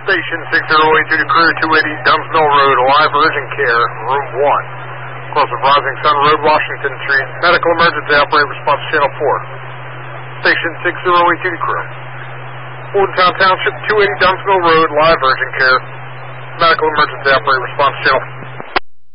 Station 6082 to crew 280 Duns Mill Road, live urgent care, room 1. Close of Rising Sun Road, Washington Street. Medical emergency operator response channel 4. Station 6082 to crew. Bordentown Township 280 Duns Mill Road, live urgent care. Medical emergency operator response channel